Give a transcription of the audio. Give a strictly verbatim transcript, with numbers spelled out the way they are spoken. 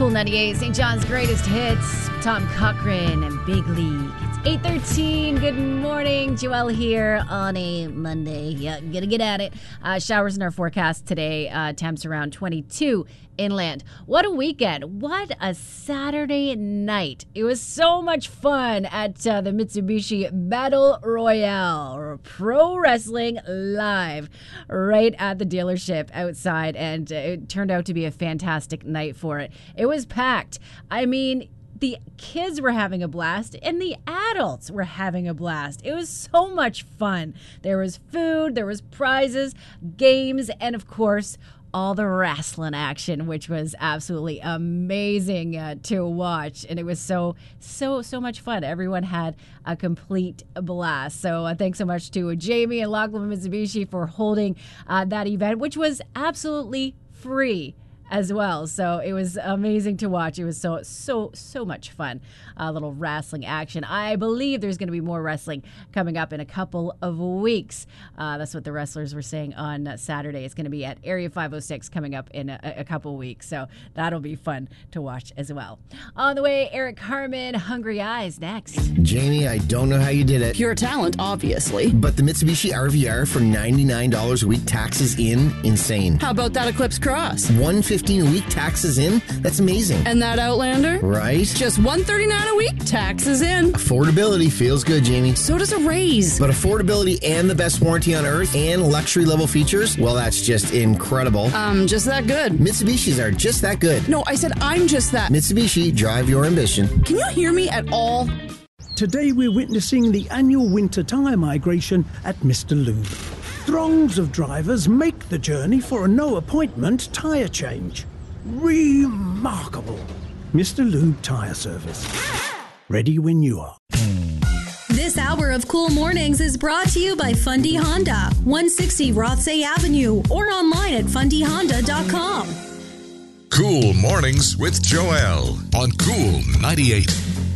Cool ninety-eight, Saint John's greatest hits. Tom Cochran and Big League. It's eight thirteen. Good morning. Joelle here on a Monday. Yeah, gonna get at it. Uh, showers in our forecast today. Uh, temps around twenty-two inland. What a weekend. What a Saturday night. It was so much fun at uh, the Mitsubishi Battle Royale. Or Pro Wrestling Live right at the dealership outside. And uh, it turned out to be a fantastic night for it. It was packed. I mean, the kids were having a blast and the adults were having a blast. It was so much fun. There was food, there was prizes, games, and of course, all the wrestling action, which was absolutely amazing uh, to watch. And it was so, so, so much fun. Everyone had a complete blast. So uh, thanks so much to Jamie and Lachlan Mitsubishi for holding uh, that event, which was absolutely free as well. So it was amazing to watch. It was so, so, so much fun. A uh, little wrestling action. I believe there's going to be more wrestling coming up in a couple of weeks. Uh, that's what the wrestlers were saying on uh, Saturday. It's going to be at Area five oh six coming up in a, a couple of weeks. So that'll be fun to watch as well. On the way, Eric Harmon, Hungry Eyes next. Jamie, I don't know how you did it. Pure talent, obviously. But the Mitsubishi R V R for ninety-nine dollars a week, taxes in, insane. How about that Eclipse Cross? one hundred fifteen dollars a week, taxes in? That's amazing. And that Outlander? Right. Just one hundred thirty-nine dollars a week, taxes in. Affordability feels good, Jamie. So does a raise. But affordability and the best warranty on earth and luxury level features, well, that's just incredible. Um, just that good. Mitsubishis are just that good. No, I said I'm just that. Mitsubishi, drive your ambition. Can you hear me at all? Today we're witnessing the annual winter tyre migration at Mister Lube. Throngs of drivers make the journey for a no-appointment tyre change. Remarkable. Mister Lube Tyre Service. Ready when you are. This hour of Cool Mornings is brought to you by Fundy Honda, one sixty Rothsay Avenue, or online at fundy honda dot com. Cool Mornings with Joelle on Cool ninety-eight.